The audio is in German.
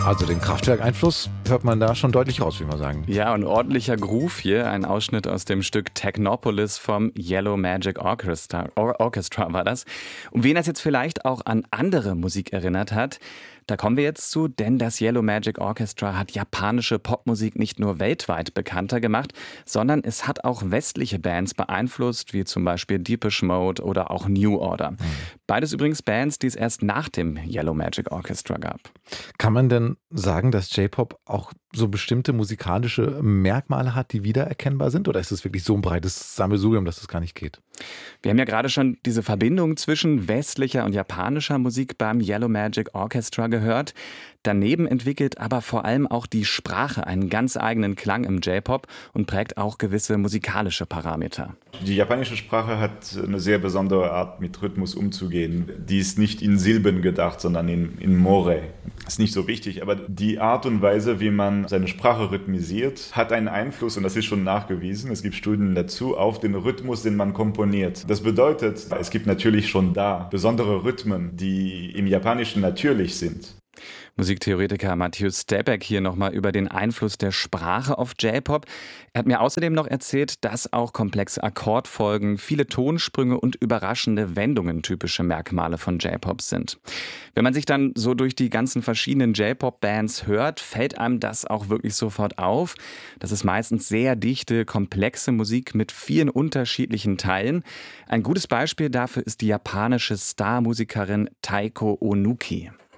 Also den Kraftwerk-Einfluss hört man da schon deutlich raus, wie man sagen. Ja, und ordentlicher Groove hier. Ein Ausschnitt aus dem Stück Technopolis vom Yellow Magic Orchestra war das. Und wen das jetzt vielleicht auch an andere Musik erinnert hat, da kommen wir jetzt zu, denn das Yellow Magic Orchestra hat japanische Popmusik nicht nur weltweit bekannter gemacht, sondern es hat auch westliche Bands beeinflusst, wie zum Beispiel Depeche Mode oder auch New Order. Beides übrigens Bands, die es erst nach dem Yellow Magic Orchestra gab. Kann man denn sagen, dass J-Pop auch so bestimmte musikalische Merkmale hat, die wiedererkennbar sind? Oder ist es wirklich so ein breites Sammelsurium, dass es gar nicht geht? Wir haben ja gerade schon diese Verbindung zwischen westlicher und japanischer Musik beim Yellow Magic Orchestra gehört. Daneben entwickelt aber vor allem auch die Sprache einen ganz eigenen Klang im J-Pop und prägt auch gewisse musikalische Parameter. Die japanische Sprache hat eine sehr besondere Art, mit Rhythmus umzugehen. Die ist nicht in Silben gedacht, sondern in More. Ist nicht so wichtig, aber die Art und Weise, wie man seine Sprache rhythmisiert, hat einen Einfluss, und das ist schon nachgewiesen, es gibt Studien dazu, auf den Rhythmus, den man komponiert. Das bedeutet, es gibt natürlich schon da besondere Rhythmen, die im Japanischen natürlich sind. Musiktheoretiker Mathieu Stepek hier nochmal über den Einfluss der Sprache auf J-Pop. Er hat mir außerdem noch erzählt, dass auch komplexe Akkordfolgen, viele Tonsprünge und überraschende Wendungen typische Merkmale von J-Pop sind. Wenn man sich dann so durch die ganzen verschiedenen J-Pop-Bands hört, fällt einem das auch wirklich sofort auf. Das ist meistens sehr dichte, komplexe Musik mit vielen unterschiedlichen Teilen. Ein gutes Beispiel dafür ist die japanische Star-Musikerin Taiko Onuki.